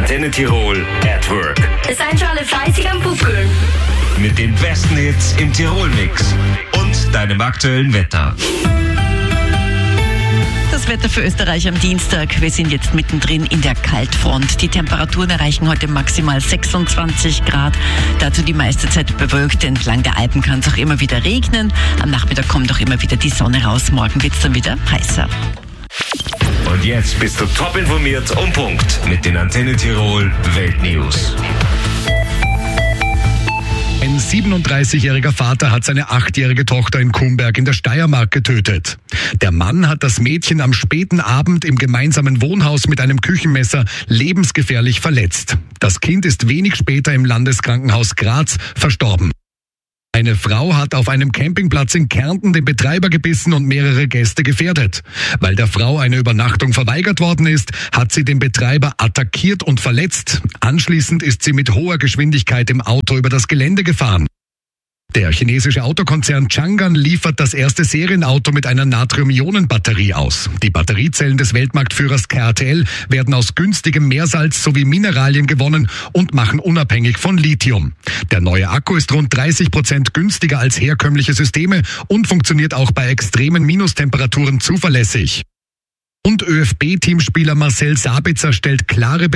Antenne Tirol at Work. Es seid schon alle fleißig am Buckeln. Mit den besten Hits im Tirol-Mix und deinem aktuellen Wetter. Das Wetter für Österreich am Dienstag. Wir sind jetzt mittendrin in der Kaltfront. Die Temperaturen erreichen heute maximal 26 Grad. Dazu die meiste Zeit bewölkt. Entlang der Alpen kann es auch immer wieder regnen. Am Nachmittag kommt auch immer wieder die Sonne raus. Morgen wird es dann wieder heißer. Und jetzt bist du top informiert und Punkt mit den Antenne Tirol Weltnews. Ein 37-jähriger Vater hat seine 8-jährige Tochter in Kumberg in der Steiermark getötet. Der Mann hat das Mädchen am späten Abend im gemeinsamen Wohnhaus mit einem Küchenmesser lebensgefährlich verletzt. Das Kind ist wenig später im Landeskrankenhaus Graz verstorben. Eine Frau hat auf einem Campingplatz in Kärnten den Betreiber gebissen und mehrere Gäste gefährdet. Weil der Frau eine Übernachtung verweigert worden ist, hat sie den Betreiber attackiert und verletzt. Anschließend ist sie mit hoher Geschwindigkeit im Auto über das Gelände gefahren. Der chinesische Autokonzern Changan liefert das erste Serienauto mit einer Natrium-Ionen-Batterie aus. Die Batteriezellen des Weltmarktführers CATL werden aus günstigem Meersalz sowie Mineralien gewonnen und machen unabhängig von Lithium. Der neue Akku ist rund 30% günstiger als herkömmliche Systeme und funktioniert auch bei extremen Minustemperaturen zuverlässig. Und ÖFB-Teamspieler Marcel Sabitzer stellt klare